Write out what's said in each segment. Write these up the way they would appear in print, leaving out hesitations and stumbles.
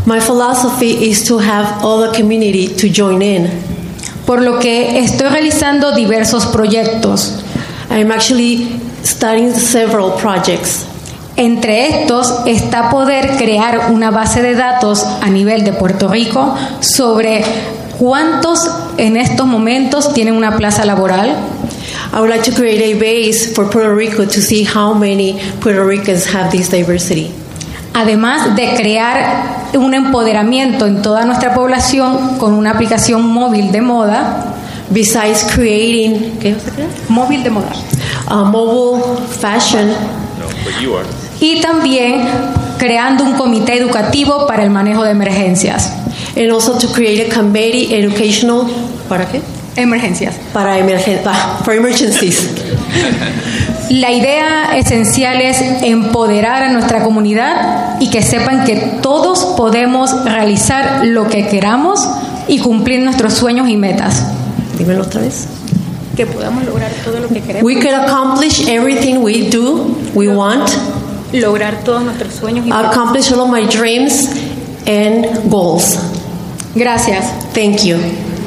My philosophy is to have all the community to join in. Por lo que estoy realizando diversos proyectos. I'm actually starting several projects. Entre estos está poder crear una base de datos a nivel de Puerto Rico sobre cuántos en estos momentos tienen una plaza laboral. I would like to create a base for Puerto Rico to see how many Puerto Ricans have this diversity. Además de crear un empoderamiento en toda nuestra población con una aplicación móvil de moda. Besides creating, ¿qué vas a crear? Móvil de moda. Mobile fashion. No, but you are. Y también creando un comité educativo para el manejo de emergencias. And also to create a committee educational, ¿para qué? Emergencias. For emergencies. La idea esencial es empoderar a nuestra comunidad y que sepan que todos podemos realizar lo que queramos y cumplir nuestros sueños y metas. Dímelo otra vez. Que podamos lograr todo lo que queremos. We can accomplish everything we want. Lograr todos nuestros sueños y metas. Accomplish all of my dreams and goals. Gracias. Thank you.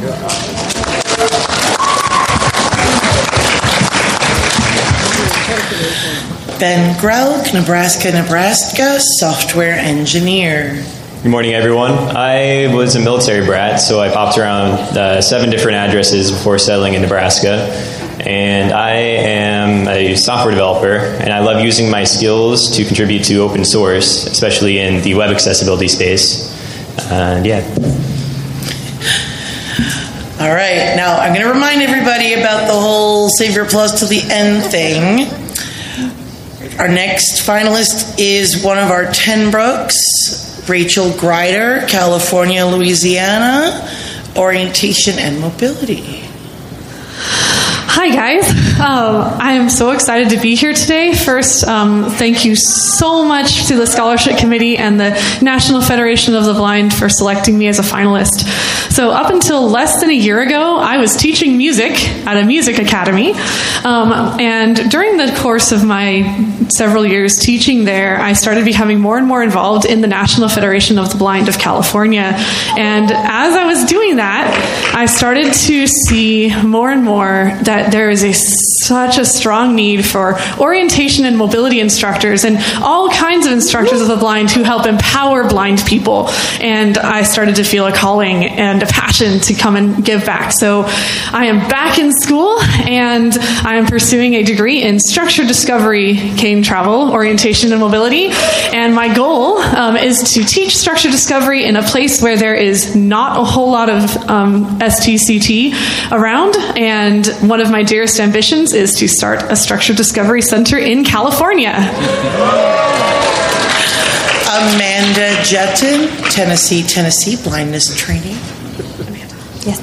Ben Grelk, Nebraska software engineer. Good morning, everyone. I was a military brat, so I popped around 7 different addresses before settling in Nebraska. And I am a software developer, and I love using my skills to contribute to open source, especially in the web accessibility space. Yeah. All right, now I'm going to remind everybody about the whole Save Your Applause to the End thing. Our next finalist is one of our 10 Brooks, Rachel Grider, California, Louisiana, Orientation and Mobility. Hi guys, I am so excited to be here today. First, thank you so much to the Scholarship Committee and the National Federation of the Blind for selecting me as a finalist. So up until less than a year ago, I was teaching music at a music academy. And during the course of my several years teaching there, I started becoming more and more involved in the National Federation of the Blind of California. And as I was doing that, I started to see more and more that there is such a strong need for orientation and mobility instructors and all kinds of instructors of the blind who help empower blind people. And I started to feel a calling and a passion to come and give back. So I am back in school, and I am pursuing a degree in structure discovery, cane travel, orientation, and mobility. And my goal is to teach structure discovery in a place where there is not a whole lot of STCT around. And one of my dearest ambitions is to start a structure discovery center in California. Amanda Jetton, Tennessee, blindness training. Yes.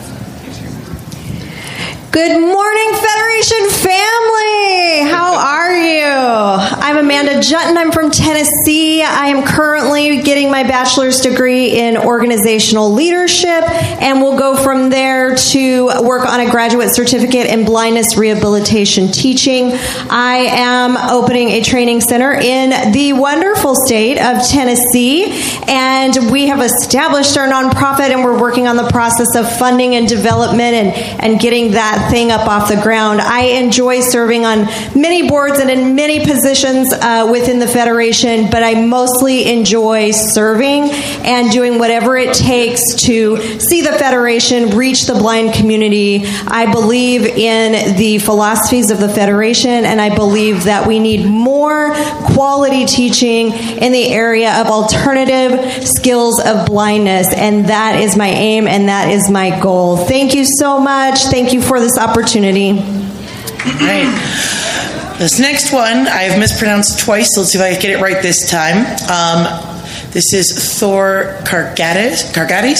Good morning, Federation family. How are you? I'm Amanda Jutton. I'm from Tennessee. I am currently getting my bachelor's degree in organizational leadership, and we'll go from there to work on a graduate certificate in blindness rehabilitation teaching. I am opening a training center in the wonderful state of Tennessee, and we have established our nonprofit, and we're working on the process of funding and development and getting that thing up off the ground. I enjoy serving on many boards and in many positions within the Federation, but I mostly enjoy serving and doing whatever it takes to see the Federation reach the blind community. I believe in the philosophies of the Federation, and I believe that we need more quality teaching in the area of alternative skills of blindness, and that is my aim and that is my goal. Thank you so much. Thank you for this opportunity. All right. This next one I have mispronounced twice. So let's see if I can get it right this time. This is Thor Kargadis.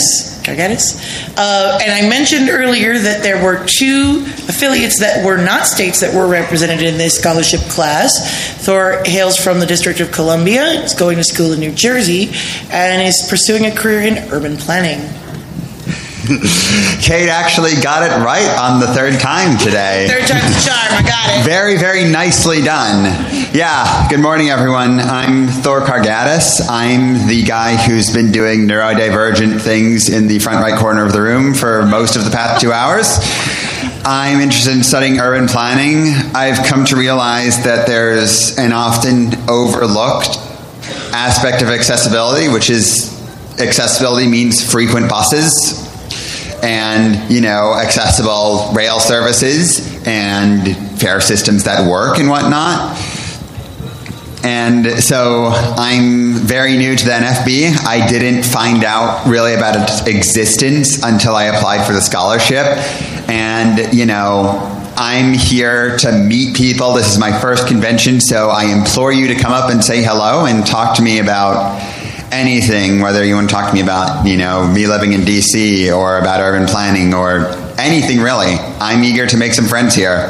And I mentioned earlier that there were 2 affiliates that were not states that were represented in this scholarship class. Thor hails from the District of Columbia, is going to school in New Jersey, and is pursuing a career in urban planning. Kate actually got it right on the third time today. Third time's a charm. I got it. Very, very nicely done. Yeah, good morning, everyone. I'm Thor Kargatis. I'm the guy who's been doing neurodivergent things in the front right corner of the room for most of the past 2 hours. I'm interested in studying urban planning. I've come to realize that there's an often overlooked aspect of accessibility, which is accessibility means frequent buses and, accessible rail services and fare systems that work and whatnot. And so I'm very new to the NFB. I didn't find out really about its existence until I applied for the scholarship. And, I'm here to meet people. This is my first convention, so I implore you to come up and say hello and talk to me about anything, whether you want to talk to me about, me living in D.C. or about urban planning or anything really. I'm eager to make some friends here.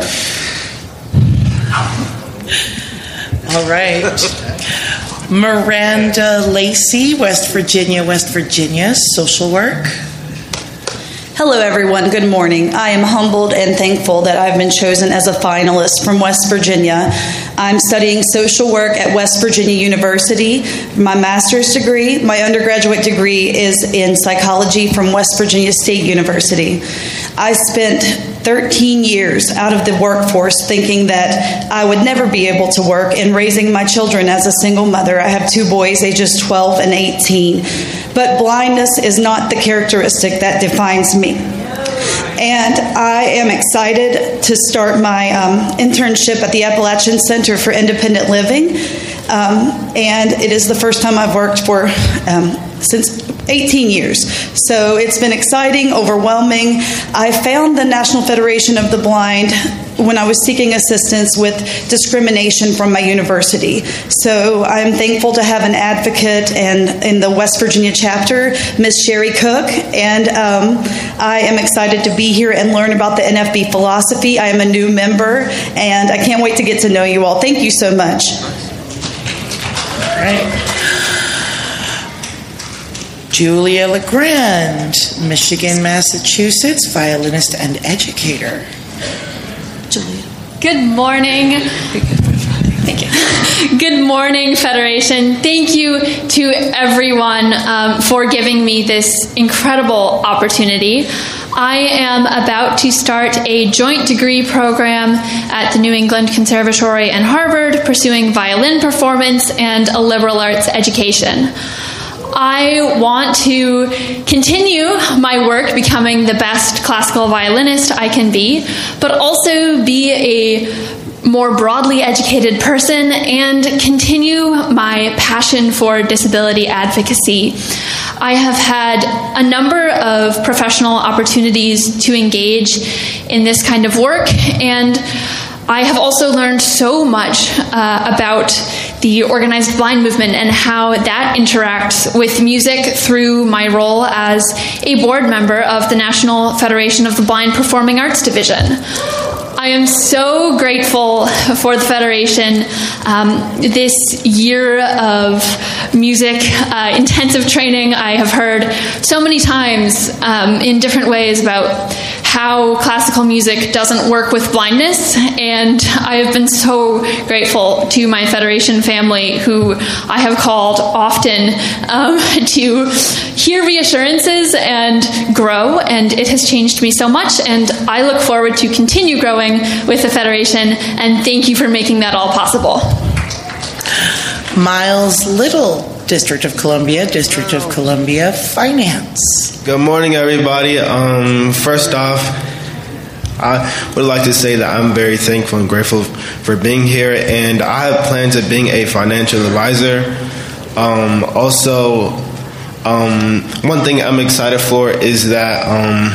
All right. Miranda Lacey, West Virginia, social work. Hello, everyone. Good morning. I am humbled and thankful that I've been chosen as a finalist from West Virginia. I'm studying social work at West Virginia University. My master's degree, my undergraduate degree is in psychology from West Virginia State University. I spent 13 years out of the workforce thinking that I would never be able to work and raising my children as a single mother. I have 2 boys, ages 12 and 18. But blindness is not the characteristic that defines me. And I am excited to start my internship at the Appalachian Center for Independent Living. And it is the first time I've worked for since 18 years. So it's been exciting, overwhelming. I found the National Federation of the Blind when I was seeking assistance with discrimination from my university. So I'm thankful to have an advocate and in the West Virginia chapter, Ms. Sherry Cook, and I am excited to be here and learn about the NFB philosophy. I am a new member, and I can't wait to get to know you all. Thank you so much. All right. Julia LeGrand, Michigan, Massachusetts, violinist and educator. Julia. Good morning. Thank you. Good morning, Federation. Thank you to everyone for giving me this incredible opportunity. I am about to start a joint degree program at the New England Conservatory and Harvard, pursuing violin performance and a liberal arts education. I want to continue my work becoming the best classical violinist I can be, but also be a more broadly educated person and continue my passion for disability advocacy. I have had a number of professional opportunities to engage in this kind of work, and I have also learned so much about the organized blind movement and how that interacts with music through my role as a board member of the National Federation of the Blind Performing Arts Division. I am so grateful for the Federation. This year of music intensive training, I have heard so many times in different ways about how classical music doesn't work with blindness, and I have been so grateful to my Federation family, who I have called often to hear reassurances and grow, and it has changed me so much, and I look forward to continue growing with the Federation, and thank you for making that all possible. Miles Little, District of Columbia Finance. Good morning, everybody. First off, I would like to say that I'm very thankful and grateful for being here, and I have plans of being a financial advisor. Also, one thing I'm excited for is that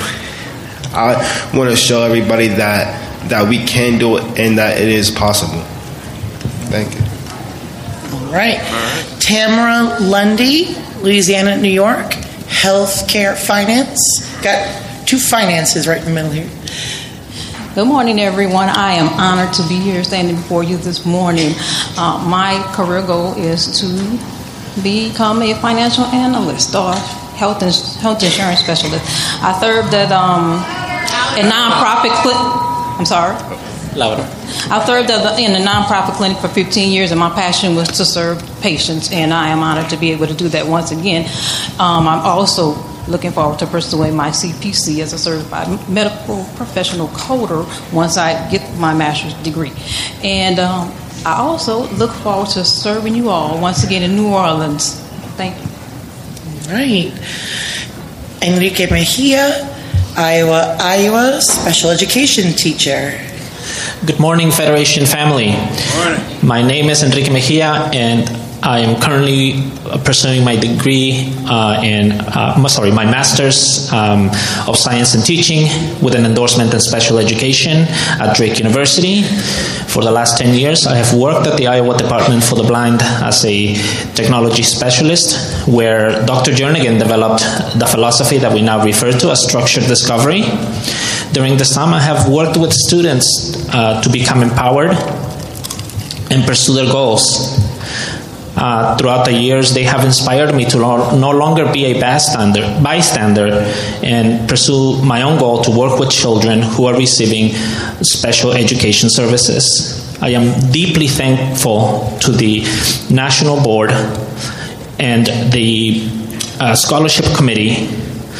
I want to show everybody that we can do it and that it is possible. Thank you. All right. Tamara Lundy, Louisiana, New York, healthcare finance. Got 2 finances right in the middle here. Good morning, everyone. I am honored to be here standing before you this morning. My career goal is to become a financial analyst or health insurance specialist. I served at a nonprofit clinic. I'm sorry. Louder. I served in a nonprofit clinic for 15 years, and my passion was to serve patients, and I am honored to be able to do that once again. I'm also looking forward to pursuing my CPC as a certified medical professional coder once I get my master's degree. And I also look forward to serving you all once again in New Orleans. Thank you. All right. Enrique Mejia, Iowa special education teacher. Good morning, Federation family. Morning. My name is Enrique Mejia, and I am currently pursuing my degree my master's of science and teaching with an endorsement in special education at Drake University. For the last 10 years, I have worked at the Iowa Department for the Blind as a technology specialist, where Dr. Jernigan developed the philosophy that we now refer to as structured discovery. During this time, I have worked with students to become empowered and pursue their goals. Throughout the years, they have inspired me to no longer be a bystander and pursue my own goal to work with children who are receiving special education services. I am deeply thankful to the National Board and the Scholarship Committee,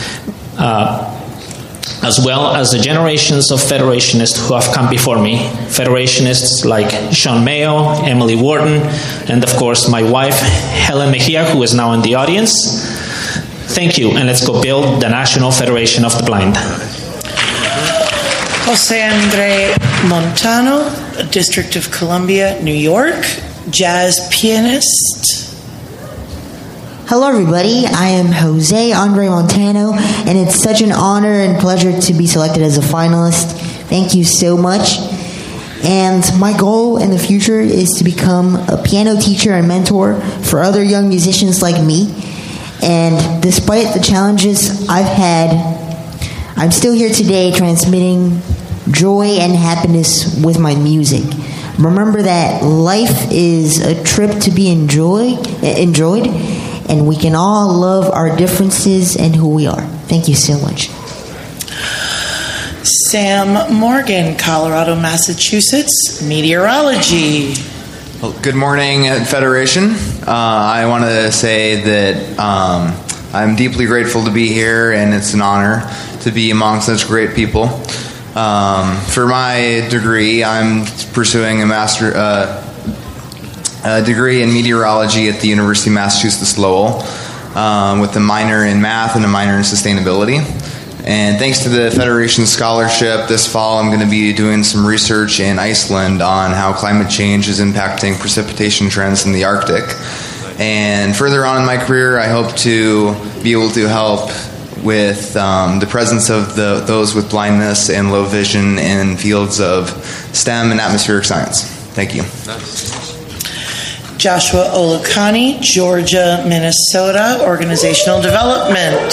as well as the generations of Federationists who have come before me. Federationists like Sean Mayo, Emily Wharton, and of course my wife, Helen Mejia, who is now in the audience. Thank you, and let's go build the National Federation of the Blind. Jose Andre Montano, District of Columbia, New York, jazz pianist. Hello, everybody. I am Jose Andre Montano, and it's such an honor and pleasure to be selected as a finalist. Thank you so much. And my goal in the future is to become a piano teacher and mentor for other young musicians like me. And despite the challenges I've had, I'm still here today transmitting joy and happiness with my music. Remember that life is a trip to be enjoyed, and we can all love our differences and who we are. Thank you so much. Sam Morgan, Colorado, Massachusetts, meteorology. Well, good morning, Federation. I want to say that I'm deeply grateful to be here, and it's an honor to be among such great people. For my degree, I'm pursuing a degree in meteorology at the University of Massachusetts Lowell, with a minor in math and a minor in sustainability. And thanks to the Federation Scholarship, this fall I'm going to be doing some research in Iceland on how climate change is impacting precipitation trends in the Arctic. And further on in my career, I hope to be able to help with the presence of those with blindness and low vision in fields of STEM and atmospheric science. Thank you. Joshua Olukani, Georgia, Minnesota, Organizational Development.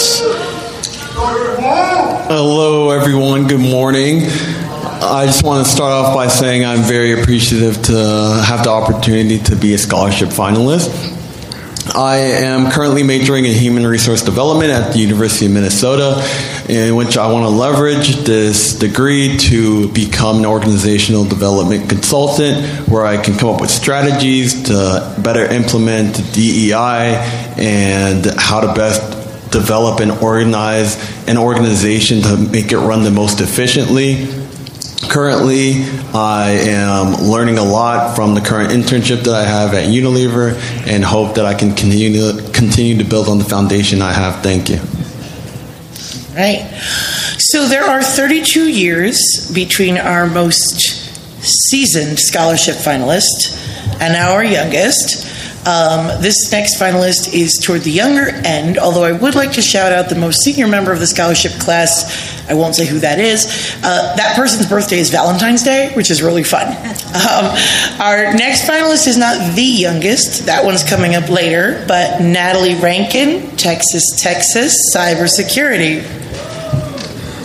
Hello, everyone. Good morning. I just want to start off by saying I'm very appreciative to have the opportunity to be a scholarship finalist. I am currently majoring in human resource development at the University of Minnesota, in which I want to leverage this degree to become an organizational development consultant, where I can come up with strategies to better implement DEI and how to best develop and organize an organization to make it run the most efficiently. Currently, I am learning a lot from the current internship that I have at Unilever, and hope that I can continue to build on the foundation I have. Thank you. Right. So there are 32 years between our most seasoned scholarship finalist and our youngest. This next finalist is toward the younger end, although I would like to shout out the most senior member of the scholarship class. I won't say who that is. That person's birthday is Valentine's Day, which is really fun. Our next finalist is not the youngest. That one's coming up later, but Natalie Rankin, Texas, cybersecurity.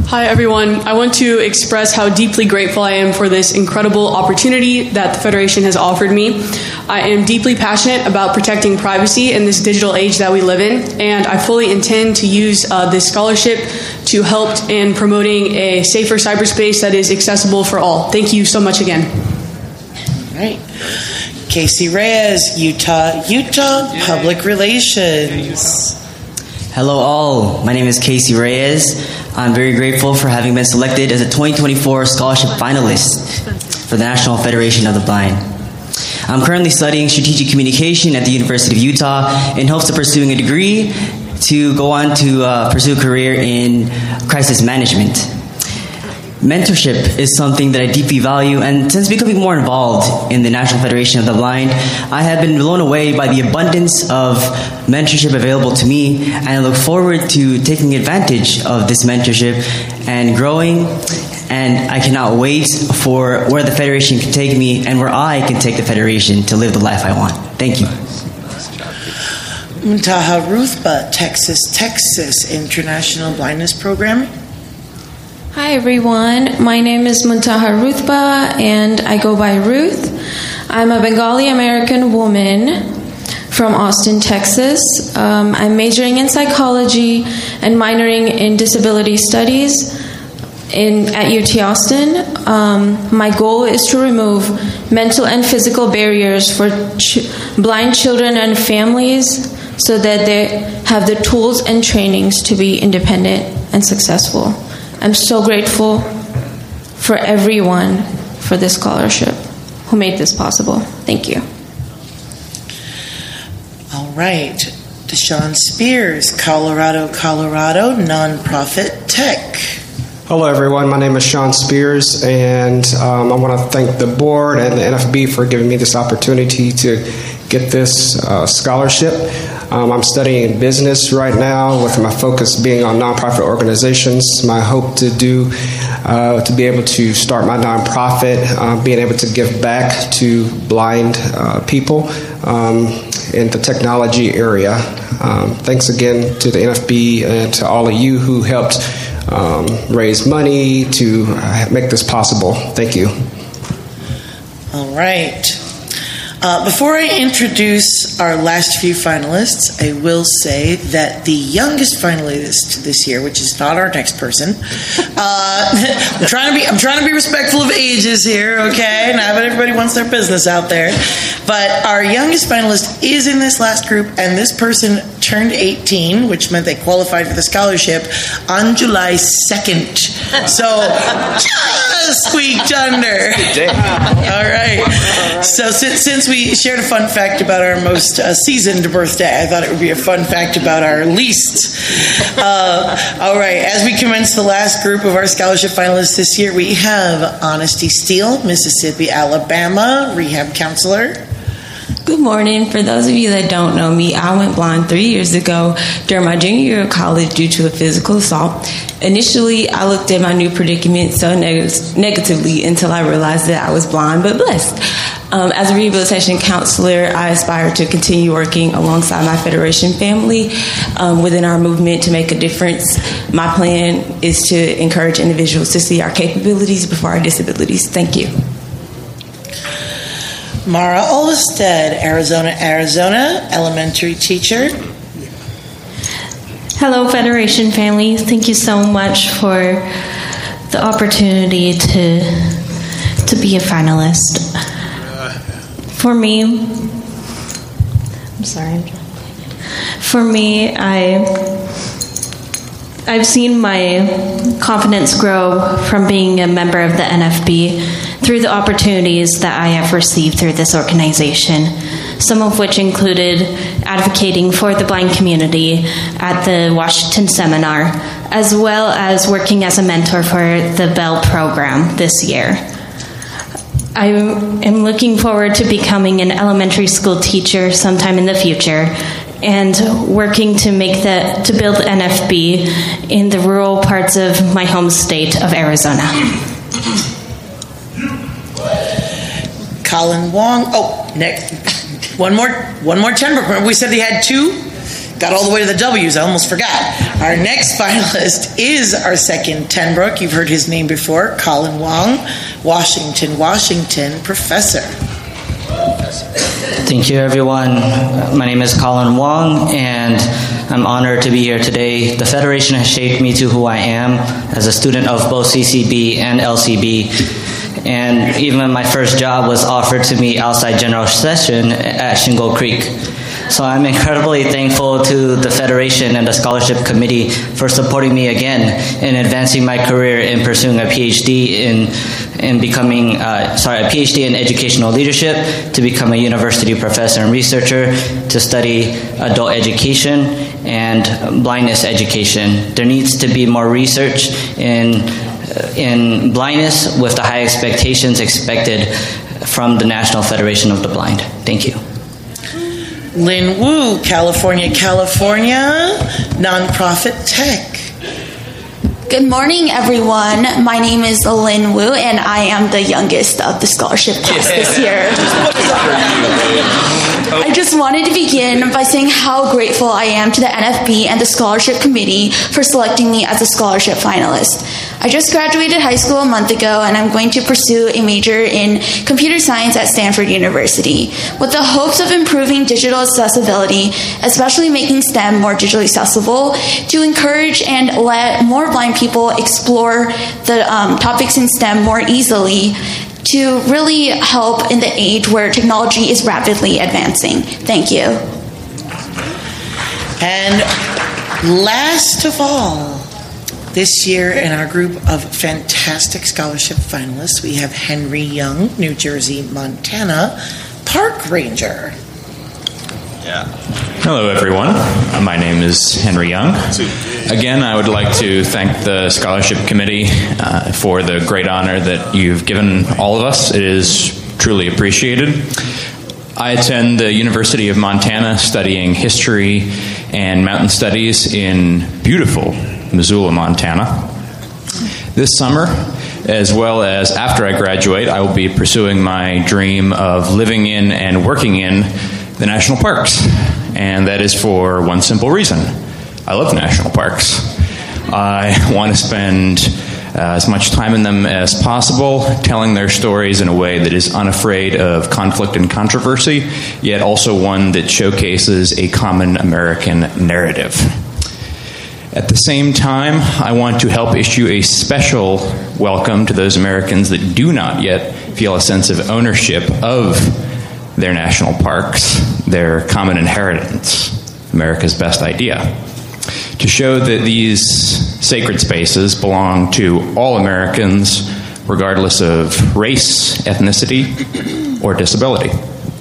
Hi, everyone. I want to express how deeply grateful I am for this incredible opportunity that the Federation has offered me. I am deeply passionate about protecting privacy in this digital age that we live in, and I fully intend to use this scholarship to help in promoting a safer cyberspace that is accessible for all. Thank you so much again. All right. Casey Reyes, Utah Public Relations. Hello all, my name is Casey Reyes. I'm very grateful for having been selected as a 2024 scholarship finalist for the National Federation of the Blind. I'm currently studying strategic communication at the University of Utah in hopes of pursuing a degree to go on to pursue a career in crisis management. Mentorship is something that I deeply value, and since becoming more involved in the National Federation of the Blind, I have been blown away by the abundance of mentorship available to me, and I look forward to taking advantage of this mentorship and growing, and I cannot wait for where the Federation can take me and where I can take the Federation to live the life I want. Thank you. Muntaha Ruthba, Texas International Blindness Program. Hi everyone, my name is Muntaha Ruthba and I go by Ruth. I'm a Bengali American woman from Austin, Texas. I'm majoring in psychology and minoring in disability studies at UT Austin. My goal is to remove mental and physical barriers for blind children and families so that they have the tools and trainings to be independent and successful. I'm so grateful for everyone for this scholarship who made this possible. Thank you. All right. Deshaun Spears, Colorado, Nonprofit Tech. Hello, everyone. My name is Sean Spears, and I want to thank the board and the NFB for giving me this opportunity to get this scholarship. I'm studying business right now, with my focus being on nonprofit organizations. My hope to be able to start my nonprofit, being able to give back to blind people in the technology area. Thanks again to the NFB and to all of you who helped raise money to make this possible. Thank you. All right. Before I introduce our last few finalists, I will say that the youngest finalist this year, which is not our next person, I'm trying to be respectful of ages here, okay? Now, but everybody wants their business out there. But our youngest finalist is in this last group, and this person turned 18, which meant they qualified for the scholarship on July 2nd. So just squeaked under. All right. So since we shared a fun fact about our most seasoned birthday, I thought it would be a fun fact about our least. All right. As we commence the last group of our scholarship finalists this year, we have Honesty Steele, Mississippi, Alabama, rehab counselor. Good morning. For those of you that don't know me, I went blind 3 years ago during my junior year of college due to a physical assault. Initially, I looked at my new predicament so negatively until I realized that I was blind but blessed. As a rehabilitation counselor, I aspire to continue working alongside my Federation family within our movement to make a difference. My plan is to encourage individuals to see our capabilities before our disabilities. Thank you. Mara Olvested, Arizona, elementary teacher. Hello, Federation family. Thank you so much for the opportunity to be a finalist. For me, I've seen my confidence grow from being a member of the NFB through the opportunities that I have received through this organization, some of which included advocating for the blind community at the Washington seminar, as well as working as a mentor for the Bell program this year. I am looking forward to becoming an elementary school teacher sometime in the future and working to build the NFB in the rural parts of my home state of Arizona. Colin Wong. Oh, next. One more 10. We said he had two? got all the way to the W's. I almost forgot. Our next finalist is our second Tenbrook. You've heard his name before, Colin Wong, Washington professor. Thank you, everyone. My name is Colin Wong, and I'm honored to be here today. The Federation has shaped me to who I am as a student of both CCB and LCB. And even my first job was offered to me outside general session at Shingle Creek. So I'm incredibly thankful to the Federation and the Scholarship Committee for supporting me again in advancing my career in pursuing a PhD in becoming, a PhD in educational leadership, to become a university professor and researcher, to study adult education and blindness education. There needs to be more research in blindness with the high expectations expected from the National Federation of the Blind. Thank you. Lynn Wu, California, nonprofit tech. Good morning, everyone. My name is Lynn Wu, and I am the youngest of the scholarship class this year. I just wanted to begin by saying how grateful I am to the NFB and the Scholarship Committee for selecting me as a scholarship finalist. I just graduated high school a month ago, and I'm going to pursue a major in computer science at Stanford University, with the hopes of improving digital accessibility, especially making STEM more digitally accessible, to encourage and let more blind people explore the topics in STEM more easily, to really help in the age where technology is rapidly advancing. Thank you. And last of all, this year in our group of fantastic scholarship finalists, we have Henry Young, New Jersey, Montana, park ranger. Hello, everyone. My name is Henry Young. Again, I would like to thank the Scholarship Committee for the great honor that you've given all of us. It is truly appreciated. I attend the University of Montana studying history and mountain studies in beautiful Missoula, Montana. This summer, as well as after I graduate, I will be pursuing my dream of living in and working in the national parks. And that is for one simple reason. I love national parks. I want to spend as much time in them as possible, telling their stories in a way that is unafraid of conflict and controversy, yet also one that showcases a common American narrative. At the same time, I want to help issue a special welcome to those Americans that do not yet feel a sense of ownership of their national parks, their common inheritance, America's best idea, to show that these sacred spaces belong to all Americans, regardless of race, ethnicity, or disability.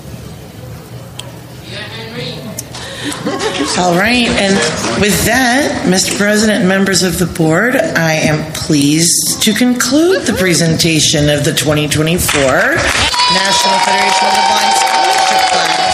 All right, and with that, Mr. President and members of the board, I am pleased to conclude the presentation of the 2024 National Federation of the Blind Scholarship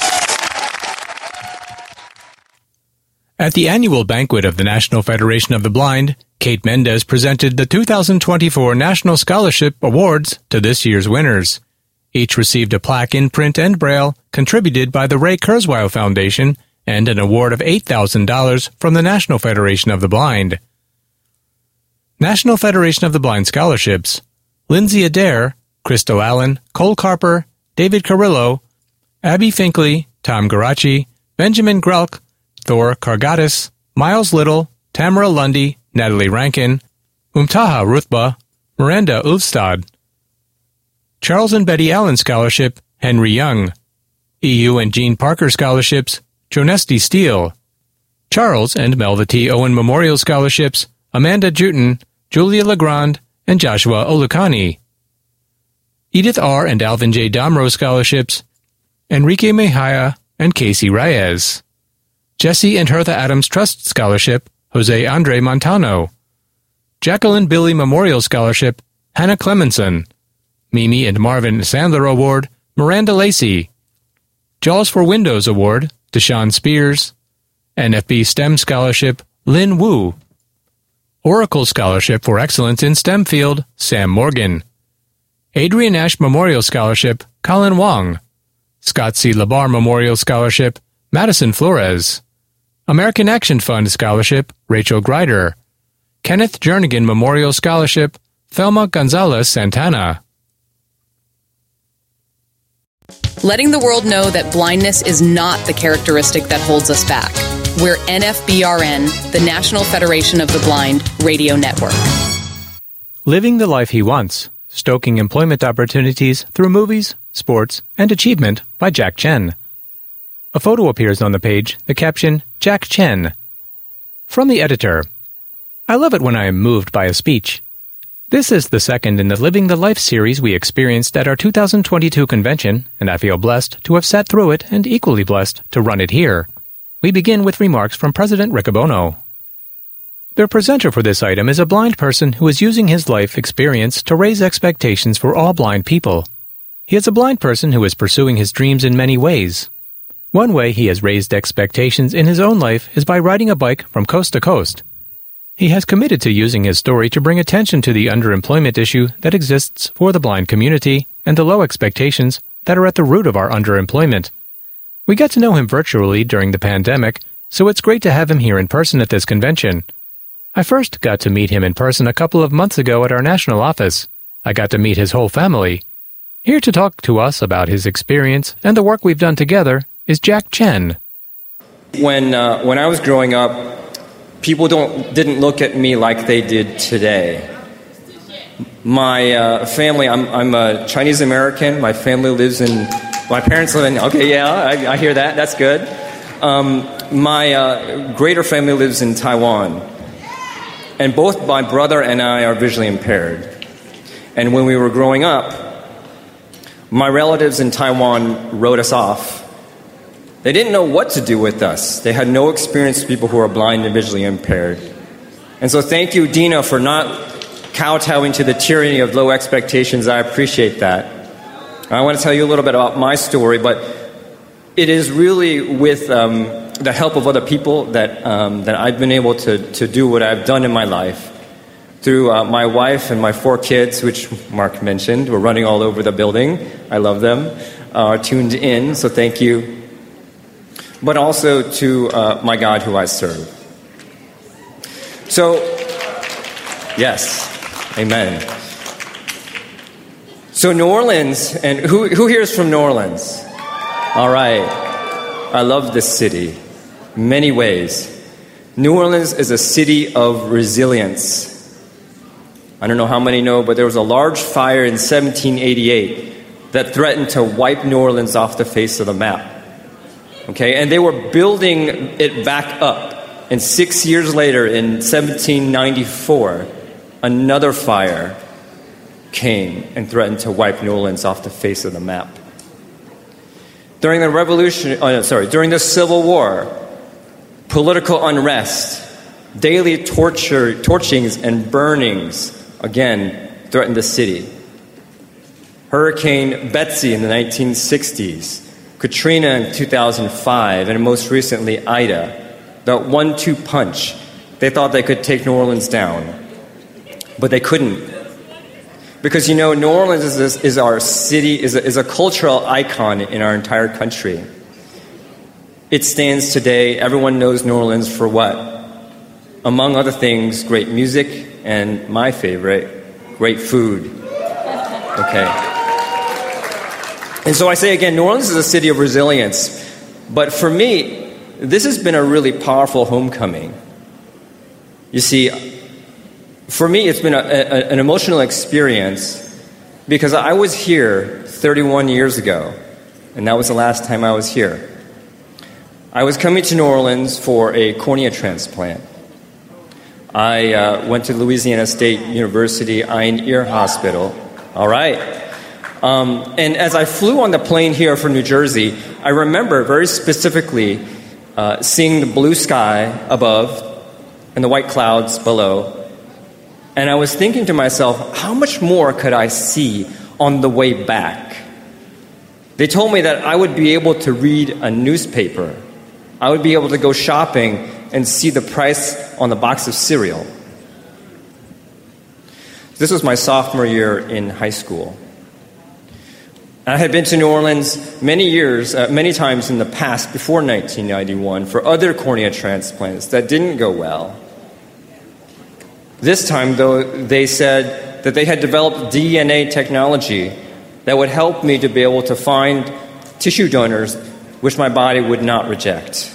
Class. At the annual banquet of the National Federation of the Blind, Kate Mendez presented the 2024 National Scholarship Awards to this year's winners. Each received a plaque in print and braille contributed by the Ray Kurzweil Foundation and an award of $8,000 from the National Federation of the Blind. National Federation of the Blind Scholarships: Lindsay Adair, Crystal Allen, Cole Carper, David Carrillo, Abby Finkley, Tom Garachi, Benjamin Grelk, Thor Kargatis, Miles Little, Tamara Lundy, Natalie Rankin, Mumtaha Ruthba, Miranda Ulfstad. Charles and Betty Allen Scholarship: Henry Young. EU and Jean Parker Scholarships: Jonesti Steele. Charles and Melva T. Owen Memorial Scholarships: Amanda Jutin, Julia Legrand, and Joshua Olukani. Edith R. and Alvin J. Domro Scholarships: Enrique Mejia and Casey Reyes. Jesse and Hertha Adams Trust Scholarship: Jose Andre Montano. Jacqueline Billy Memorial Scholarship: Hannah Clemenson. Mimi and Marvin Sandler Award: Miranda Lacey. Jaws for Windows Award: Deshaun Spears. NFB STEM Scholarship: Lynn Wu. Oracle Scholarship for Excellence in STEM Field: Sam Morgan. Adrian Ash Memorial Scholarship: Colin Wong. Scott C. Labar Memorial Scholarship: Madison Flores. American Action Fund Scholarship, Rachel Greider. Kenneth Jernigan Memorial Scholarship, Thelma Gonzalez Santana. Letting the world know that blindness is not the characteristic that holds us back. We're NFBRN, the National Federation of the Blind Radio Network. Living the Life He Wants, Stoking Employment Opportunities Through Movies, Sports, and Achievement by Jack Chen. A photo appears on the page, the caption, Jack Chen. From the editor, I love it when I am moved by a speech. This is the second in the Living the Life series we experienced at our 2022 convention, and I feel blessed to have sat through it and equally blessed to run it here. We begin with remarks from President Riccobono. The presenter for this item is a blind person who is using his life experience to raise expectations for all blind people. He is a blind person who is pursuing his dreams in many ways. One way he has raised expectations in his own life is by riding a bike from coast to coast. He has committed to using his story to bring attention to the underemployment issue that exists for the blind community and the low expectations that are at the root of our underemployment. We got to know him virtually during the pandemic, so it's great to have him here in person at this convention. I first got to meet him in person a couple of months ago at our national office. I got to meet his whole family. Here to talk to us about his experience and the work we've done together is Jack Chen. When I was growing up, people didn't look at me like they did today. My family, I'm a Chinese American. My parents live in, okay, yeah, I hear that. That's good. My greater family lives in Taiwan. And both my brother and I are visually impaired. And when we were growing up, my relatives in Taiwan wrote us off. They didn't know what to do with us. They had no experience with people who are blind and visually impaired. And so thank you, Dina, for not kowtowing to the tyranny of low expectations. I appreciate that. I want to tell you a little bit about my story, but it is really with the help of other people that I've been able to do what I've done in my life. Through my wife and my 4 kids, which Mark mentioned, we're running all over the building. I love them. Are tuned in, so thank you. But also to my God who I serve. So, yes, amen. So New Orleans, and who here is from New Orleans? All right. I love this city in many ways. New Orleans is a city of resilience. I don't know how many know, but there was a large fire in 1788 that threatened to wipe New Orleans off the face of the map. Okay, and they were building it back up. And 6 years later, in 1794, another fire came and threatened to wipe New Orleans off the face of the map. During the during the Civil War, political unrest, daily torchings and burnings, again, threatened the city. Hurricane Betsy in the 1960s, Katrina in 2005, and most recently Ida. The 1-2 punch. They thought they could take New Orleans down, but they couldn't. Because, you know, New Orleans is our city, is a cultural icon in our entire country. It stands today, everyone knows New Orleans for what? Among other things, great music, and my favorite, great food. Okay. And so I say again, New Orleans is a city of resilience. But for me, this has been a really powerful homecoming. You see, for me, it's been an emotional experience because I was here 31 years ago, and that was the last time I was here. I was coming to New Orleans for a cornea transplant. I went to Louisiana State University Eye and Ear Hospital. All right. And as I flew on the plane here from New Jersey, I remember very specifically seeing the blue sky above and the white clouds below. And I was thinking to myself, how much more could I see on the way back? They told me that I would be able to read a newspaper. I would be able to go shopping and see the price on the box of cereal. This was my sophomore year in high school. I had been to New Orleans many times in the past before 1991 for other cornea transplants that didn't go well. This time, though, they said that they had developed DNA technology that would help me to be able to find tissue donors which my body would not reject.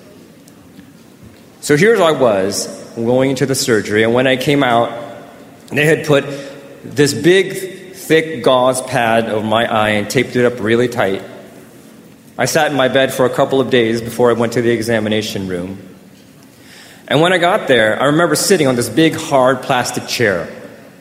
So here I was, going into the surgery, and when I came out, they had put this big, thick gauze pad over my eye and taped it up really tight. I sat in my bed for a couple of days before I went to the examination room. And when I got there, I remember sitting on this big, hard plastic chair.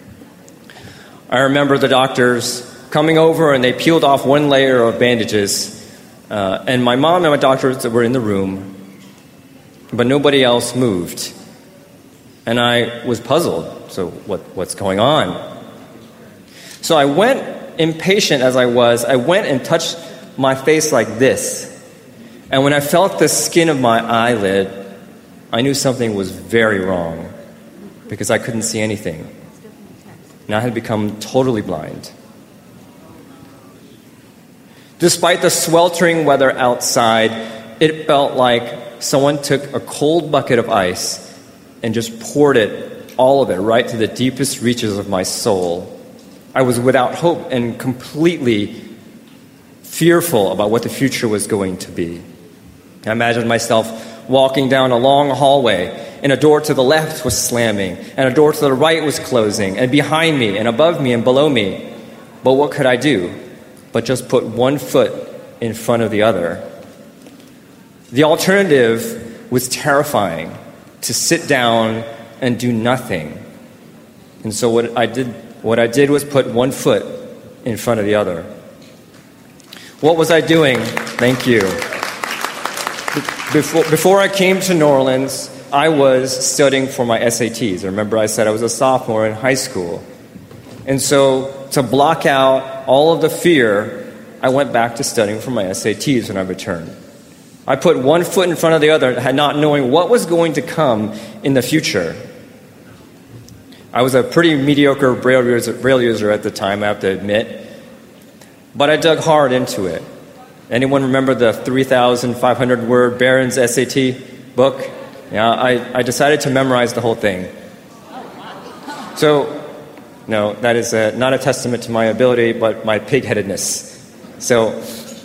I remember the doctors coming over, and they peeled off one layer of bandages, and my mom and my doctors were in the room, but nobody else moved. And I was puzzled. So what's going on? So I went, impatient as I went and touched my face like this. And when I felt the skin of my eyelid, I knew something was very wrong because I couldn't see anything. And I had become totally blind. Despite the sweltering weather outside, it felt like someone took a cold bucket of ice and just poured it, all of it, right to the deepest reaches of my soul. I was without hope and completely fearful about what the future was going to be. I imagined myself walking down a long hallway, and a door to the left was slamming, and a door to the right was closing, and behind me, and above me, and below me. But what could I do but just put one foot in front of the other? The alternative was terrifying, to sit down and do nothing. And so what I did was put one foot in front of the other. What was I doing? Thank you. Before I came to New Orleans, I was studying for my SATs. Remember, I said I was a sophomore in high school. And so to block out all of the fear, I went back to studying for my SATs when I returned. I put one foot in front of the other, not knowing what was going to come in the future. I was a pretty mediocre Braille user at the time, I have to admit. But I dug hard into it. Anyone remember the 3,500-word Barron's SAT book? Yeah, I decided to memorize the whole thing. So, no, that is not a testament to my ability, but my pig-headedness. So,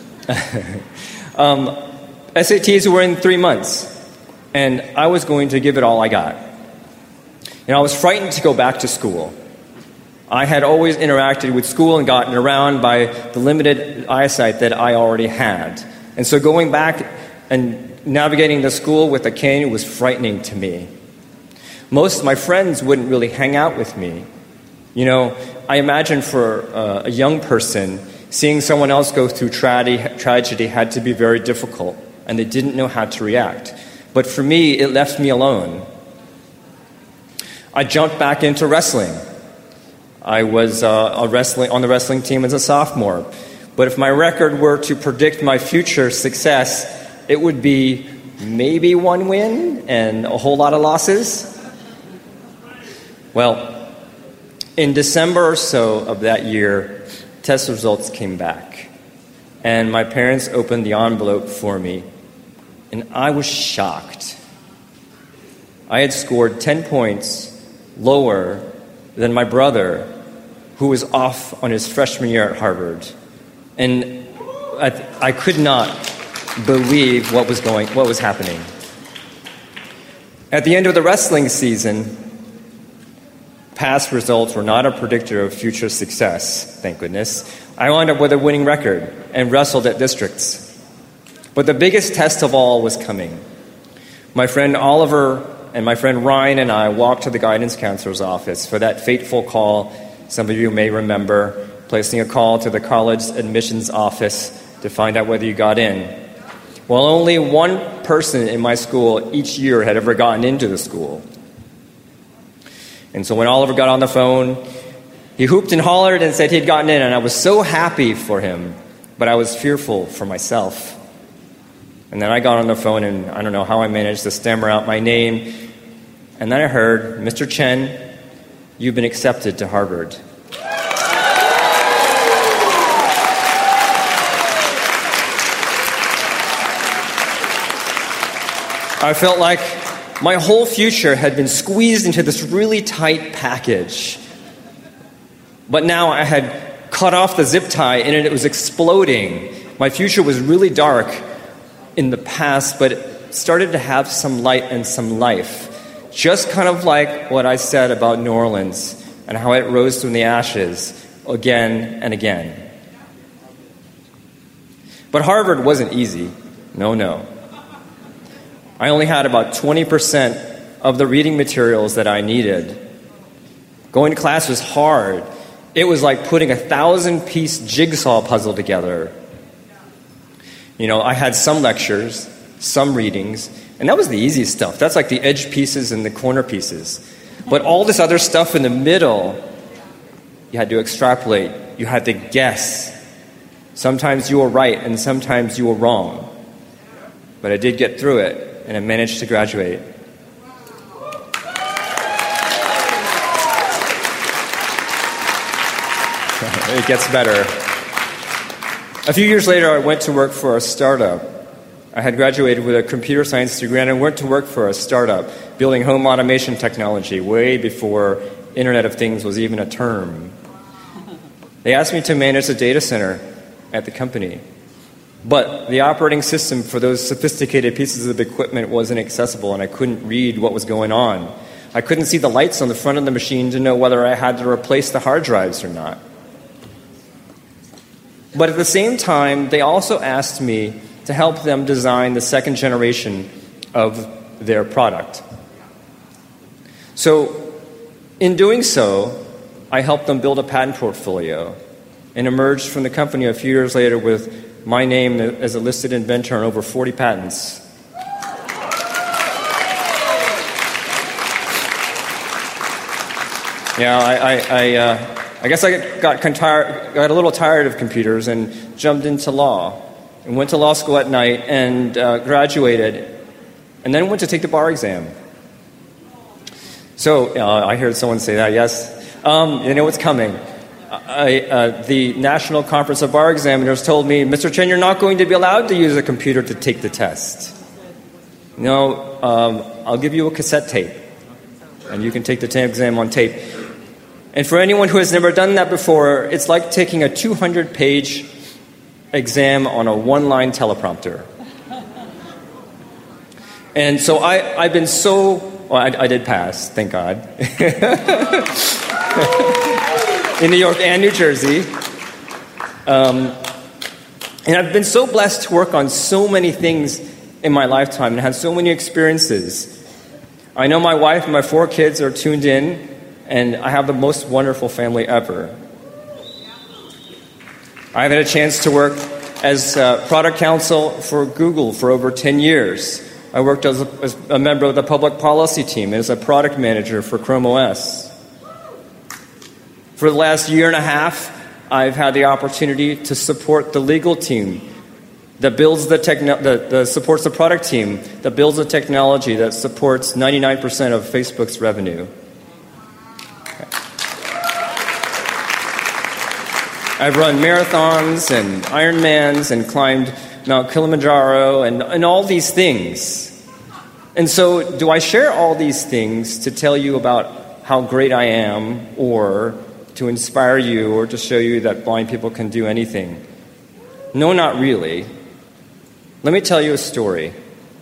SATs were in 3 months, and I was going to give it all I got. I was frightened to go back to school. I had always interacted with school and gotten around by the limited eyesight that I already had. And so going back and navigating the school with a cane was frightening to me. Most of my friends wouldn't really hang out with me. I imagine for a young person, seeing someone else go through tragedy had to be very difficult, and they didn't know how to react. But for me, it left me alone. I jumped back into wrestling. I was on the wrestling team as a sophomore. But if my record were to predict my future success, it would be maybe one win and a whole lot of losses. Well, in December or so of that year, test results came back. And my parents opened the envelope for me. And I was shocked. I had scored 10 points lower than my brother, who was off on his freshman year at Harvard. And I could not believe what was happening. At the end of the wrestling season, past results were not a predictor of future success, thank goodness. I wound up with a winning record and wrestled at districts. But the biggest test of all was coming. My friend Oliver and my friend Ryan and I walked to the guidance counselor's office for that fateful call. Some of you may remember placing a call to the college admissions office to find out whether you got in. Well, only one person in my school each year had ever gotten into the school. And so when Oliver got on the phone, he hooped and hollered and said he'd gotten in, and I was so happy for him, but I was fearful for myself. And then I got on the phone, and I don't know how I managed to stammer out my name. And then I heard, "Mr. Chen, you've been accepted to Harvard." I felt like my whole future had been squeezed into this really tight package. But now I had cut off the zip tie and it was exploding. My future was really dark in the past, but it started to have some light and some life. Just kind of like what I said about New Orleans and how it rose from the ashes again and again. But Harvard wasn't easy. No. I only had about 20% of the reading materials that I needed. Going to class was hard. It was like putting a 1,000-piece jigsaw puzzle together. I had some lectures, some readings, and that was the easy stuff. That's like the edge pieces and the corner pieces. But all this other stuff in the middle, you had to extrapolate. You had to guess. Sometimes you were right and sometimes you were wrong. But I did get through it, and I managed to graduate. It gets better. A few years later, I went to work for a startup. I had graduated with a computer science degree, and I went to work for a startup building home automation technology way before Internet of Things was even a term. They asked me to manage a data center at the company. But the operating system for those sophisticated pieces of equipment wasn't accessible, and I couldn't read what was going on. I couldn't see the lights on the front of the machine to know whether I had to replace the hard drives or not. But at the same time, they also asked me to help them design the second generation of their product. So, in doing so, I helped them build a patent portfolio and emerged from the company a few years later with my name as a listed inventor on over 40 patents. Yeah, I guess I got a little tired of computers and jumped into law and went to law school at night and graduated and then went to take the bar exam. So I heard someone say that, yes. You know what's coming. The National Conference of Bar Examiners told me, Mr. Chen, you're not going to be allowed to use a computer to take the test. No, I'll give you a cassette tape, and you can take the exam on tape. And for anyone who has never done that before, it's like taking a 200-page exam on a one-line teleprompter. And so I've been I did pass, thank God. In New York and New Jersey. And I've been so blessed to work on so many things in my lifetime and had so many experiences. I know my wife and my 4 kids are tuned in, and I have the most wonderful family ever. I've had a chance to work as product counsel for Google for over 10 years. I worked as a member of the public policy team and as a product manager for Chrome OS. For the last year and a half, I've had the opportunity to support the legal team that builds that supports the product team that builds the technology that supports 99% of Facebook's revenue. I've run marathons and Ironmans and climbed Mount Kilimanjaro and all these things. And so do I share all these things to tell you about how great I am, or to inspire you, or to show you that blind people can do anything? No, not really. Let me tell you a story.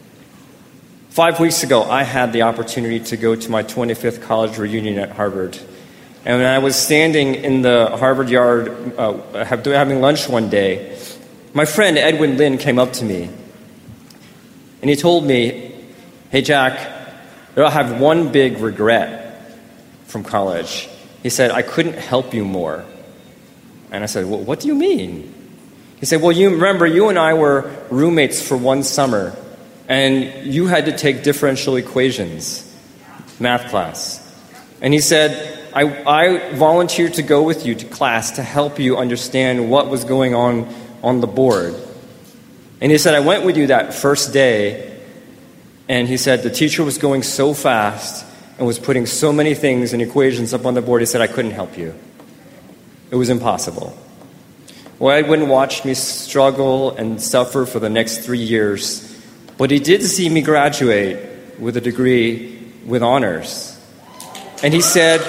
5 weeks ago, I had the opportunity to go to my 25th college reunion at Harvard. And when I was standing in the Harvard yard having lunch one day, my friend Edwin Lin came up to me. And he told me, "Hey, Jack, I have one big regret from college." He said, "I couldn't help you more." And I said, "Well, what do you mean?" He said, "Well, you remember you and I were roommates for one summer, and you had to take differential equations, math class." And he said, I volunteered to go with you to class to help you understand what was going on the board. And he said, I went with you that first day, and he said the teacher was going so fast and was putting so many things and equations up on the board, he said, I couldn't help you. It was impossible. Well, Edwin watched me struggle and suffer for the next 3 years, But he did see me graduate with a degree with honors. And he said,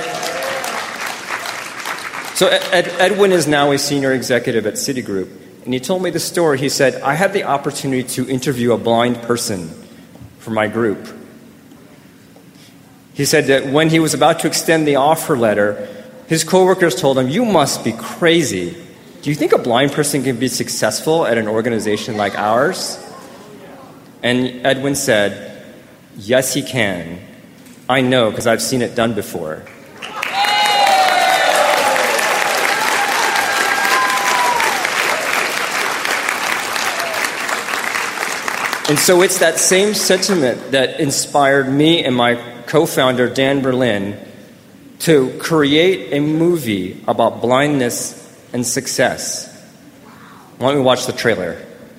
so Edwin is now a senior executive at Citigroup, and he told me the story. He said, I had the opportunity to interview a blind person for my group. He said that when he was about to extend the offer letter, his coworkers told him, you must be crazy. Do you think a blind person can be successful at an organization like ours? And Edwin said, yes, he can. I know, because I've seen it done before. And so it's that same sentiment that inspired me and my co-founder, Dan Berlin, to create a movie about blindness and success. Why don't we watch the trailer?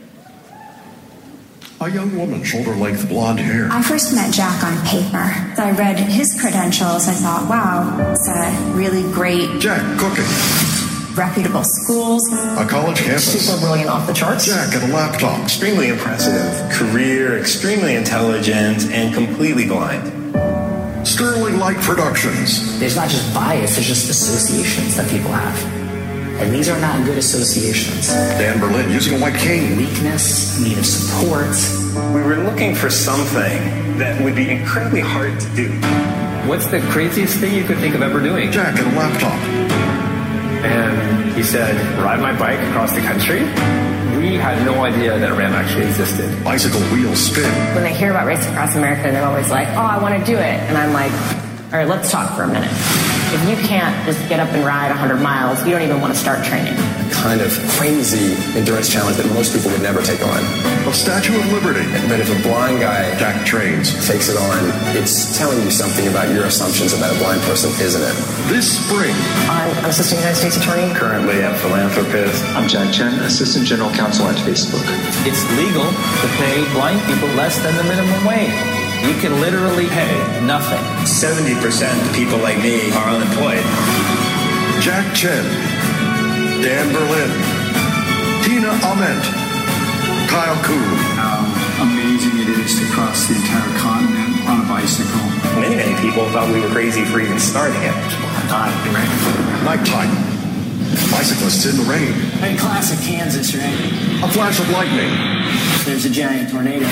A young woman, shoulder-length blonde hair. I first met Jack on paper. I read his credentials. I thought, wow, it's a really great... Jack cooking. Reputable schools. A college campus. Super brilliant, off the charts. Jack at a laptop. Extremely impressive. Career, extremely intelligent, and completely blind. Sterling Light Productions. There's not just bias, there's just associations that people have. And these are not good associations. Dan Berlin using a white cane. Weakness, need of support. We were looking for something that would be incredibly hard to do. What's the craziest thing you could think of ever doing? Jack at a laptop. And he said, ride my bike across the country. We had no idea that RAM actually existed. Bicycle wheels spin. When they hear about Race Across America, they're always like, oh, I want to do it. And I'm like, all right, let's talk for a minute. If you can't just get up and ride 100 miles, you don't even want to start training. A kind of crazy endurance challenge that most people would never take on. A Statue of Liberty. But if a blind guy Jack trains takes it on, it's telling you something about your assumptions about a blind person, isn't it? This spring. I'm Assistant United States Attorney. Currently a philanthropist. I'm Jack Chen, Assistant General Counsel at Facebook. It's legal to pay blind people less than the minimum wage. You can literally pay nothing. 70% of people like me are unemployed. Jack Chen, Dan Berlin, Tina Ament, Kyle Kuhn. How amazing it is to cross the entire continent on a bicycle. Many people thought we were crazy for even starting it. Nighttime. Bicyclists in the rain. Hey, classic Kansas, right? A flash of lightning. There's a giant tornado.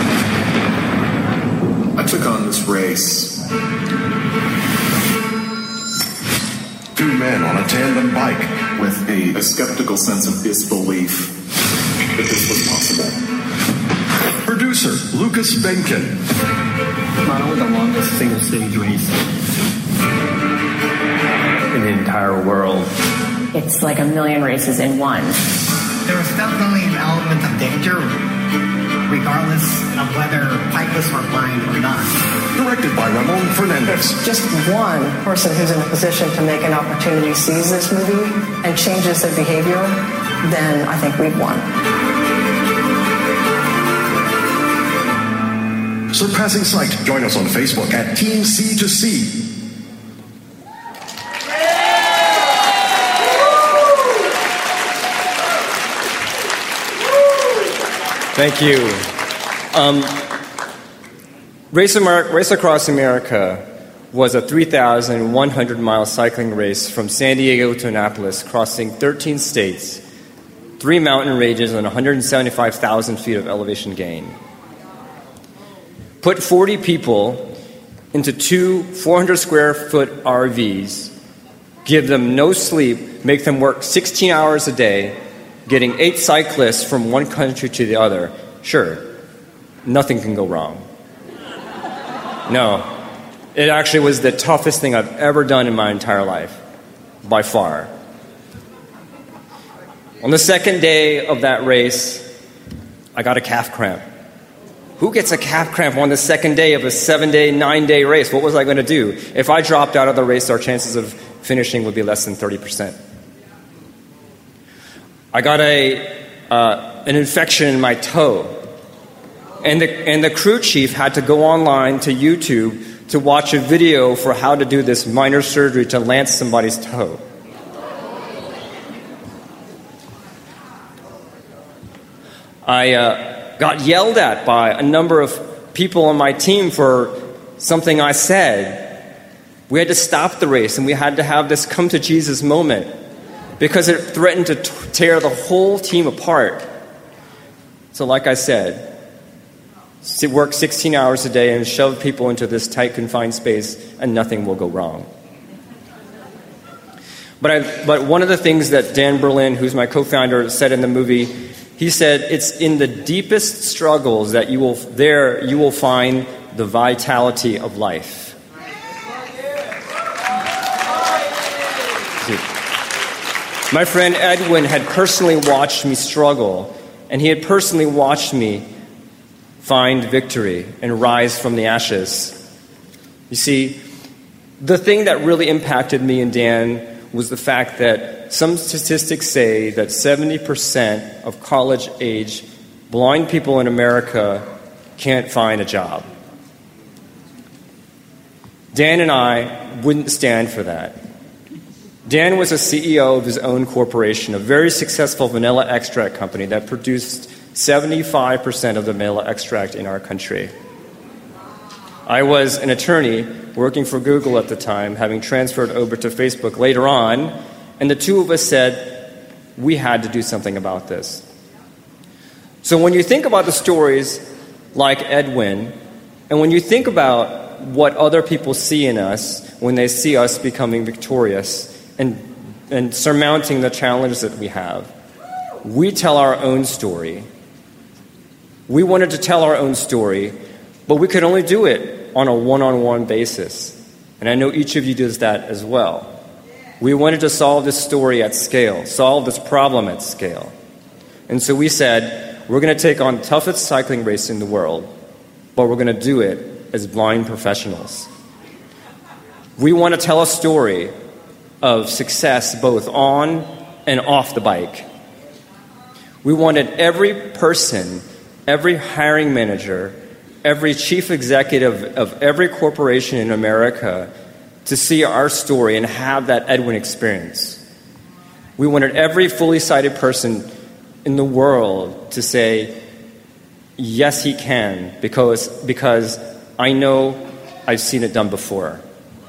I took on this race. Two men on a tandem bike. With a skeptical sense of disbelief that this was possible. Producer, Lucas Benkin. Not only the longest single-stage race in the entire world. It's like 1 million races in one. There was definitely an element of danger, regardless of whether cyclists were blind or not. Directed by Ramon Fernandez. Just one person who's in a position to make an opportunity sees this movie and changes their behavior, then I think we've won. Surpassing Sight. Join us on Facebook at Team C2C. Thank you. Race Across America was a 3,100-mile cycling race from San Diego to Annapolis, crossing 13 states, 3 mountain ranges, and 175,000 feet of elevation gain. Put 40 people into 2 400-square-foot RVs, give them no sleep, make them work 16 hours a day, getting 8 cyclists from one country to the other. Sure, nothing can go wrong. No, it actually was the toughest thing I've ever done in my entire life, by far. On the second day of that race, I got a calf cramp. Who gets a calf cramp on the second day of a 7-day, 9-day race? What was I going to do? If I dropped out of the race, our chances of finishing would be less than 30%. I got an infection in my toe. And the crew chief had to go online to YouTube to watch a video for how to do this minor surgery to lance somebody's toe. I got yelled at by a number of people on my team for something I said. We had to stop the race, and we had to have this come to Jesus moment because it threatened to tear the whole team apart. So like I said, work 16 hours a day and shove people into this tight, confined space, and nothing will go wrong. But one of the things that Dan Berlin, who's my co-founder, said in the movie, he said, it's in the deepest struggles that you will find the vitality of life. My friend Edwin had personally watched me struggle, and he had personally watched me find victory and rise from the ashes. You see, the thing that really impacted me and Dan was the fact that some statistics say that 70% of college-age blind people in America can't find a job. Dan and I wouldn't stand for that. Dan was a CEO of his own corporation, a very successful vanilla extract company that produced 75% of the vanilla extract in our country. I was an attorney working for Google at the time, having transferred over to Facebook later on, and the two of us said we had to do something about this. So when you think about the stories like Edwin, and when you think about what other people see in us when they see us becoming victorious and surmounting the challenges that we have, we tell our own story. We wanted to tell our own story, but we could only do it on a one-on-one basis. And I know each of you does that as well. We wanted to solve this story at scale, solve this problem at scale. And so we said, we're going to take on the toughest cycling race in the world, but we're going to do it as blind professionals. We want to tell a story of success both on and off the bike. We wanted every person, every hiring manager, every chief executive of every corporation in America to see our story and have that Edwin experience. We wanted every fully sighted person in the world to say, yes, he can, because I know I've seen it done before.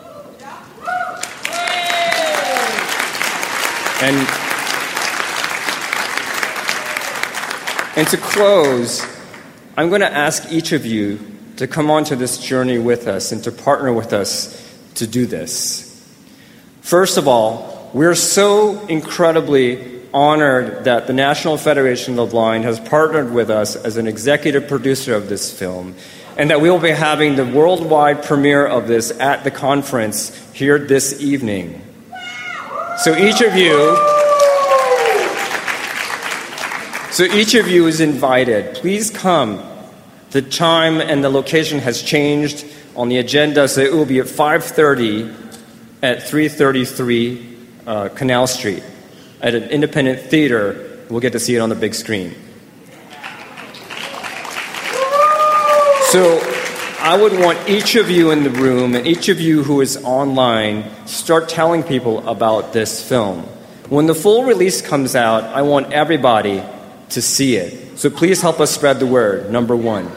And to close, I'm going to ask each of you to come onto this journey with us and to partner with us to do this. First of all, we're so incredibly honored that the National Federation of the Blind has partnered with us as an executive producer of this film, and that we will be having the worldwide premiere of this at the conference here this evening. So each of you is invited. Please come. The time and the location has changed on the agenda, so it will be at 5:30 at 333 Canal Street at an independent theater. We'll get to see it on the big screen. So I would want each of you in the room and each of you who is online start telling people about this film. When the full release comes out, I want everybody to see it. So please help us spread the word, number one.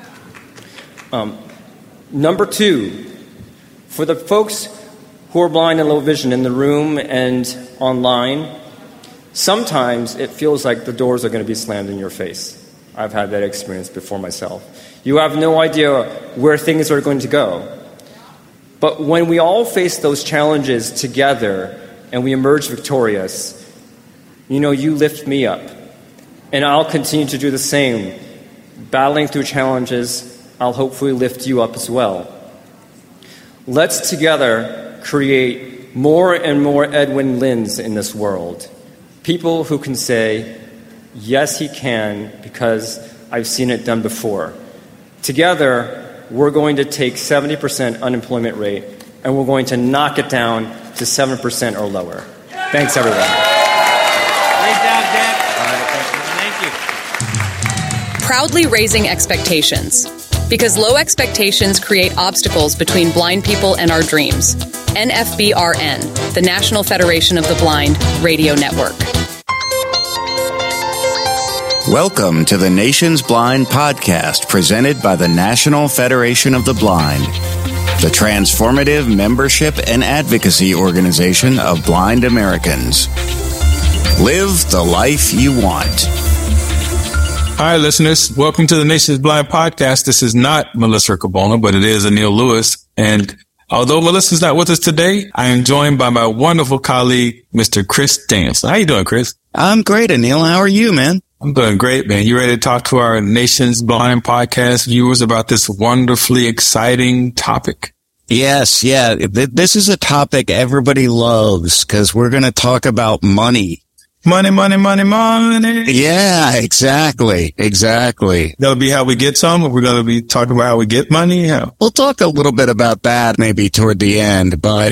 Number two, for the folks who are blind and low vision in the room and online, sometimes it feels like the doors are going to be slammed in your face. I've had that experience before myself. You have no idea where things are going to go. But when we all face those challenges together and we emerge victorious, you lift me up. And I'll continue to do the same. Battling through challenges, I'll hopefully lift you up as well. Let's together create more and more Edwin Lins in this world. People who can say, yes, he can, because I've seen it done before. Together, we're going to take 70% unemployment rate, and we're going to knock it down to 7% or lower. Thanks, everyone. Great job, Dan. Thank you. Proudly raising expectations. Because low expectations create obstacles between blind people and our dreams. NFBRN, the National Federation of the Blind Radio Network. Welcome to the Nation's Blind podcast presented by the National Federation of the Blind, the transformative membership and advocacy organization of blind Americans. Live the life you want. Hi, listeners. Welcome to the Nation's Blind podcast. This is not Melissa Cabona, but it is Anil Lewis. And although Melissa's not with us today, I am joined by my wonderful colleague, Mr. Chris Danielson. How you doing, Chris? I'm great, Anil. How are you, man? I'm doing great, man. You ready to talk to our Nation's Blind podcast viewers about this wonderfully exciting topic? Yes, yeah. This is a topic everybody loves because we're going to talk about money. Money, money, money, money. Yeah, exactly. That'll be how we get some. We're going to be talking about how we get money. We'll talk a little bit about that maybe toward the end, but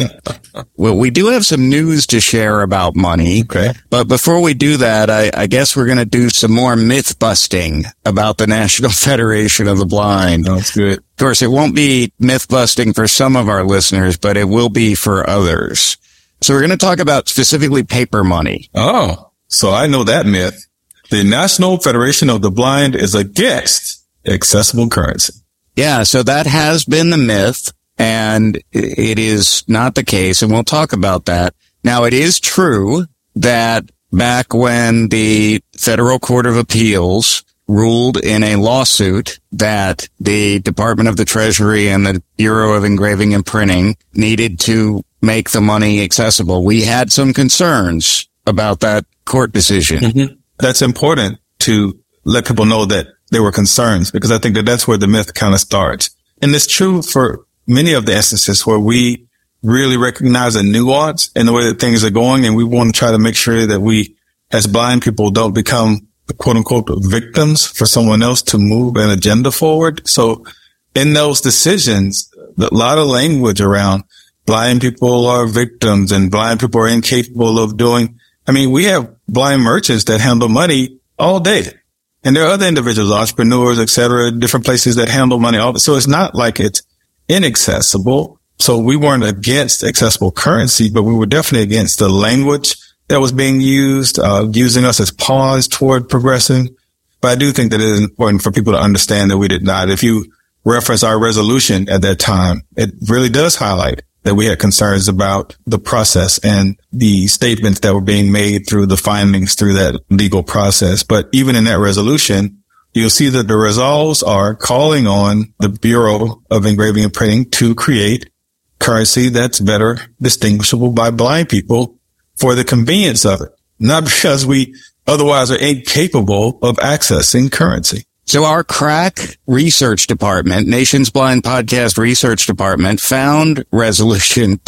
well, we do have some news to share about money. Okay. But before we do that, I guess we're going to do some more myth busting about the National Federation of the Blind. That's good. Of course, it won't be myth busting for some of our listeners, but it will be for others. So we're going to talk about specifically paper money. Oh, so I know that myth. The National Federation of the Blind is against accessible currency. Yeah, so that has been the myth, and it is not the case, and we'll talk about that. Now, it is true that back when the Federal Court of Appeals ruled in a lawsuit that the Department of the Treasury and the Bureau of Engraving and Printing needed to make the money accessible, we had some concerns about that court decision. Mm-hmm. That's important to let people know that there were concerns, because I think that that's where the myth kind of starts. And it's true for many of the instances where we really recognize a nuance in the way that things are going, and we want to try to make sure that we, as blind people, don't become quote unquote victims for someone else to move an agenda forward. So in those decisions, a lot of language around blind people are victims and blind people are incapable of doing. I mean, we have blind merchants that handle money all day. And there are other individuals, entrepreneurs, et cetera, different places that handle money all day. So it's not like it's inaccessible. So we weren't against accessible currency, but we were definitely against the language that was being used, using us as pawns toward progressing. But I do think that it is important for people to understand that we did not. If you reference our resolution at that time, it really does highlight that we had concerns about the process and the statements that were being made through the findings through that legal process. But even in that resolution, you'll see that the resolves are calling on the Bureau of Engraving and Printing to create currency that's better distinguishable by blind people for the convenience of it, not because we otherwise are incapable of accessing currency. So our crack research department, Nation's Blind Podcast Research Department, found Resolution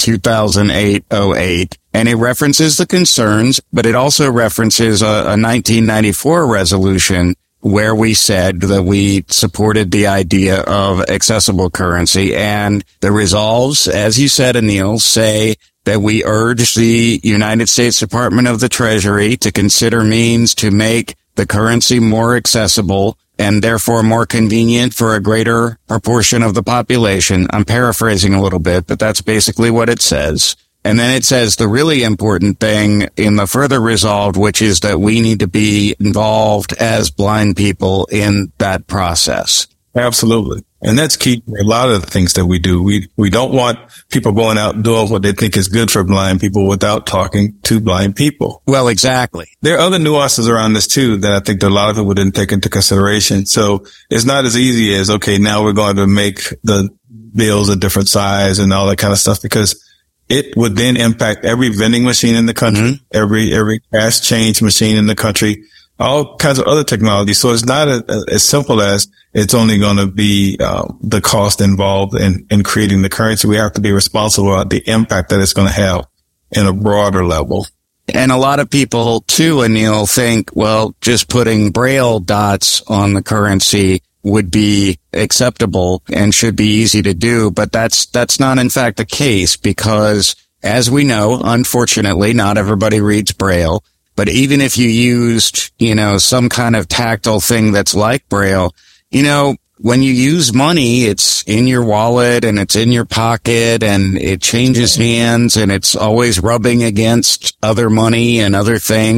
2008-08, and it references the concerns, but it also references a 1994 resolution where we said that we supported the idea of accessible currency. And the resolves, as you said, Anil, say that we urge the United States Department of the Treasury to consider means to make the currency more accessible and therefore more convenient for a greater proportion of the population. I'm paraphrasing a little bit, but that's basically what it says. And then it says the really important thing in the further resolved, which is that we need to be involved as blind people in that process. Absolutely. And that's key to a lot of the things that we do. We don't want people going out and doing what they think is good for blind people without talking to blind people. Well, exactly. There are other nuances around this too that I think that a lot of people didn't take into consideration. So it's not as easy as, okay, now we're going to make the bills a different size and all that kind of stuff, because it would then impact every vending machine in the country, every cash change machine in the country, all kinds of other technology. So it's not as simple as it's only going to be the cost involved in creating the currency. We have to be responsible about the impact that it's going to have in a broader level. And a lot of people too, Anil, think, well, just putting Braille dots on the currency would be acceptable and should be easy to do. But that's not in fact the case, because as we know, unfortunately, not everybody reads Braille. But even if you used, some kind of tactile thing that's like Braille, when you use money, it's in your wallet and it's in your pocket and it changes hands and it's always rubbing against other money and other things.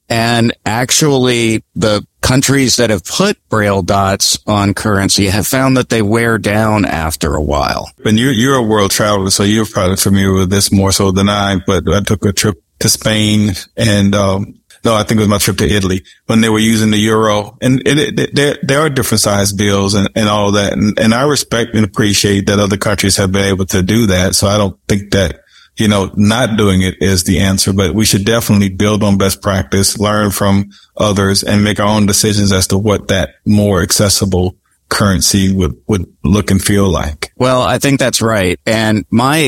And actually, the countries that have put Braille dots on currency have found that they wear down after a while. And you're a world traveler, so you're probably familiar with this more so than I, but I took a trip to Spain and, I think it was my trip to Italy when they were using the euro, and there are different size bills and all of that. And I respect and appreciate that other countries have been able to do that. So I don't think that, not doing it is the answer, but we should definitely build on best practice, learn from others, and make our own decisions as to what that more accessible currency would look and feel like. Well, I think that's right. And my